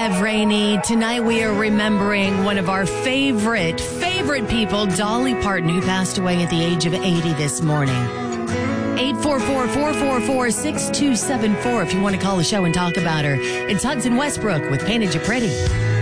Bev Rainey. Tonight we are remembering one of our favorite people, Dolly Parton, who passed away at the age of 80 this morning. 844-444-6274 if you want to call the show and talk about her. It's Hudson Westbrook with Painted You Pretty.